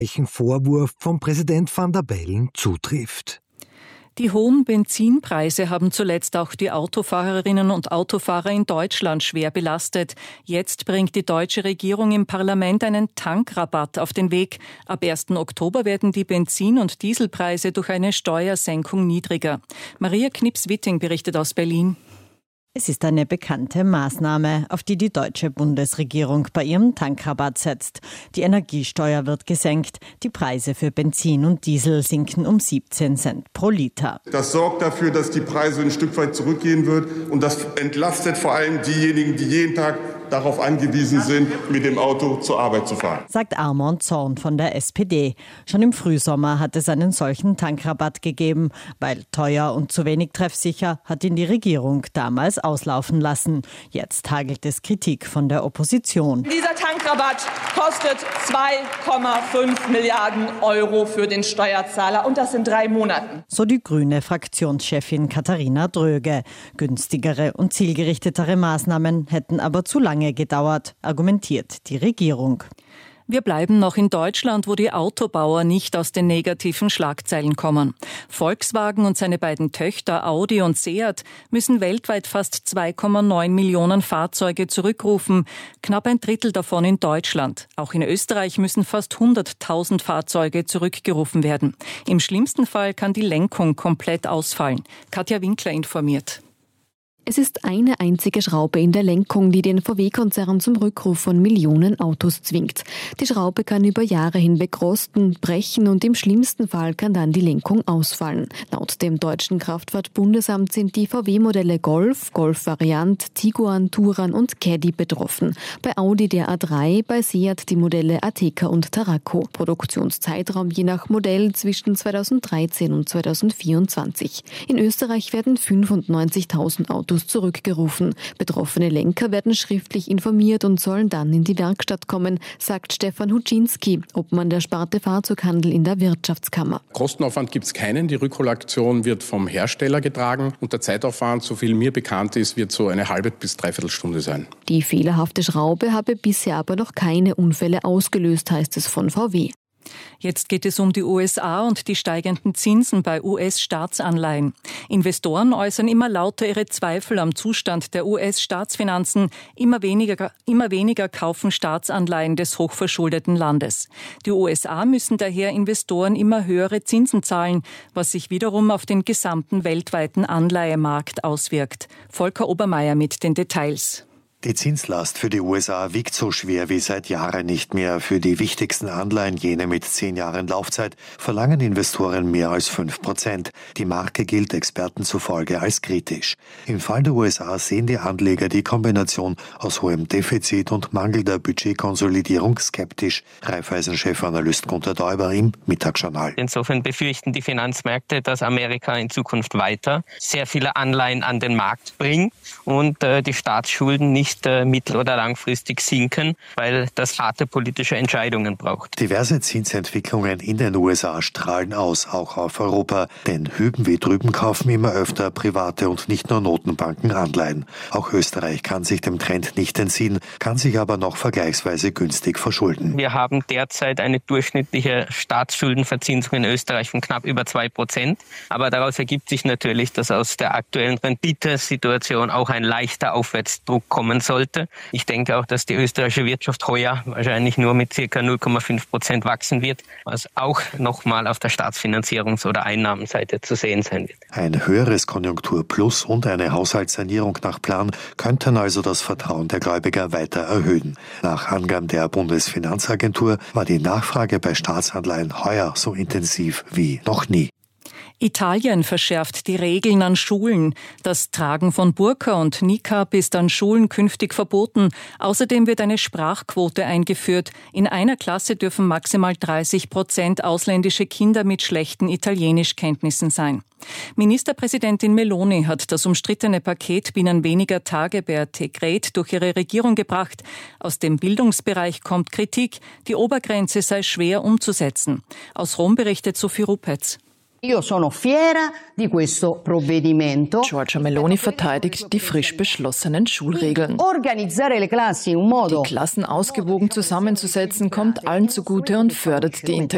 welchen Vorwurf von Präsident Van der Bellen zutrifft. Die hohen Benzinpreise haben zuletzt auch die Autofahrerinnen und Autofahrer in Deutschland schwer belastet. Jetzt bringt die deutsche Regierung im Parlament einen Tankrabatt auf den Weg. Ab 1. Oktober werden die Benzin- und Dieselpreise durch eine Steuersenkung niedriger. Maria Knips-Witting berichtet aus Berlin. Es ist eine bekannte Maßnahme, auf die die deutsche Bundesregierung bei ihrem Tankrabatt setzt. Die Energiesteuer wird gesenkt, die Preise für Benzin und Diesel sinken um 17 Cent pro Liter. Das sorgt dafür, dass die Preise ein Stück weit zurückgehen wird und das entlastet vor allem diejenigen, die jeden Tag darauf angewiesen sind, mit dem Auto zur Arbeit zu fahren. Sagt Armand Zorn von der SPD. Schon im Frühsommer hat es einen solchen Tankrabatt gegeben. Weil teuer und zu wenig treffsicher, hat ihn die Regierung damals auslaufen lassen. Jetzt hagelt es Kritik von der Opposition. Dieser Tankrabatt kostet 2,5 Milliarden Euro für den Steuerzahler und das in 3 Monaten. So die grüne Fraktionschefin Katharina Dröge. Günstigere und zielgerichtetere Maßnahmen hätten aber zu lange gedauert, argumentiert die Regierung. Wir bleiben noch in Deutschland, wo die Autobauer nicht aus den negativen Schlagzeilen kommen. Volkswagen und seine beiden Töchter Audi und Seat müssen weltweit fast 2,9 Millionen Fahrzeuge zurückrufen, knapp ein Drittel davon in Deutschland. Auch in Österreich müssen fast 100.000 Fahrzeuge zurückgerufen werden. Im schlimmsten Fall kann die Lenkung komplett ausfallen. Katja Winkler informiert. Es ist eine einzige Schraube in der Lenkung, die den VW-Konzern zum Rückruf von Millionen Autos zwingt. Die Schraube kann über Jahre hinweg rosten, brechen und im schlimmsten Fall kann dann die Lenkung ausfallen. Laut dem deutschen Kraftfahrtbundesamt sind die VW-Modelle Golf, Golf-Variant, Tiguan, Touran und Caddy betroffen. Bei Audi der A3, bei Seat die Modelle Ateca und Tarraco. Produktionszeitraum je nach Modell zwischen 2013 und 2024. In Österreich werden 95.000 Autos zurückgerufen. Betroffene Lenker werden schriftlich informiert und sollen dann in die Werkstatt kommen, sagt Stefan Huczynski, Obmann der Sparte Fahrzeughandel in der Wirtschaftskammer. Kostenaufwand gibt es keinen. Die Rückholaktion wird vom Hersteller getragen und der Zeitaufwand, so viel mir bekannt ist, wird so eine halbe bis dreiviertel Stunde sein. Die fehlerhafte Schraube habe bisher aber noch keine Unfälle ausgelöst, heißt es von VW. Jetzt geht es um die USA und die steigenden Zinsen bei US-Staatsanleihen. Investoren äußern immer lauter ihre Zweifel am Zustand der US-Staatsfinanzen. Immer weniger kaufen Staatsanleihen des hochverschuldeten Landes. Die USA müssen daher Investoren immer höhere Zinsen zahlen, was sich wiederum auf den gesamten weltweiten Anleihemarkt auswirkt. Volker Obermeier mit den Details. Die Zinslast für die USA wiegt so schwer wie seit Jahren nicht mehr. Für die wichtigsten Anleihen, jene mit 10 Jahren Laufzeit, verlangen Investoren mehr als 5%. Die Marke gilt Experten zufolge als kritisch. Im Fall der USA sehen die Anleger die Kombination aus hohem Defizit und mangelnder Budgetkonsolidierung skeptisch. Raiffeisen-Chefanalyst Gunter Däuber im Mittagsjournal. Insofern befürchten die Finanzmärkte, dass Amerika in Zukunft weiter sehr viele Anleihen an den Markt bringt und die Staatsschulden nicht mittel- oder langfristig sinken, weil das harte politische Entscheidungen braucht. Diverse Zinsentwicklungen in den USA strahlen aus, auch auf Europa. Denn hüben wie drüben kaufen immer öfter private und nicht nur Notenbanken Anleihen. Auch Österreich kann sich dem Trend nicht entziehen, kann sich aber noch vergleichsweise günstig verschulden. Wir haben derzeit eine durchschnittliche Staatsschuldenverzinsung in Österreich von knapp über 2%. Aber daraus ergibt sich natürlich, dass aus der aktuellen Renditesituation auch ein leichter Aufwärtsdruck kommen sollte. Ich denke auch, dass die österreichische Wirtschaft heuer wahrscheinlich nur mit ca. 0,5% wachsen wird, was auch nochmal auf der Staatsfinanzierungs- oder Einnahmenseite zu sehen sein wird. Ein höheres Konjunkturplus und eine Haushaltssanierung nach Plan könnten also das Vertrauen der Gläubiger weiter erhöhen. Nach Angaben der Bundesfinanzagentur war die Nachfrage bei Staatsanleihen heuer so intensiv wie noch nie. Italien verschärft die Regeln an Schulen. Das Tragen von Burka und Niqab ist an Schulen künftig verboten. Außerdem wird eine Sprachquote eingeführt. In einer Klasse dürfen maximal 30% ausländische Kinder mit schlechten Italienischkenntnissen sein. Ministerpräsidentin Meloni hat das umstrittene Paket binnen weniger Tage per Dekret durch ihre Regierung gebracht. Aus dem Bildungsbereich kommt Kritik, die Obergrenze sei schwer umzusetzen. Aus Rom berichtet Sophie Rupetz. Giorgia Meloni verteidigt die frisch beschlossenen Schulregeln. Die Klassen ausgewogen zusammenzusetzen, kommt allen zugute und fördert die Integration.